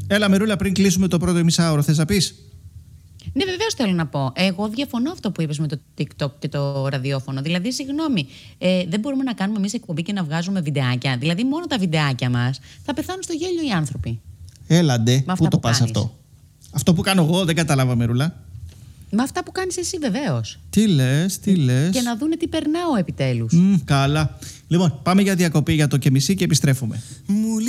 Έλα, Μερούλα, πριν κλείσουμε το πρώτο ημισάωρο, θες να πεις? Ναι, βεβαίως θέλω να πω. Εγώ διαφωνώ αυτό που είπες με το TikTok και το ραδιόφωνο. Δηλαδή, συγγνώμη, δεν μπορούμε να κάνουμε εμείς εκπομπή και να βγάζουμε βιντεάκια. Δηλαδή, μόνο τα βιντεάκια μας θα πεθάνουν στο γέλιο οι άνθρωποι. Έλαντε, πού το πας αυτό? Αυτό που κάνω εγώ δεν κατάλαβα, Μερούλα. Με αυτά που κάνεις εσύ, βεβαίως. Τι λες. Και να δούνε τι περνάω επιτέλους. Καλά. Λοιπόν, πάμε για διακοπή για το και μισή και επιστρέφουμε.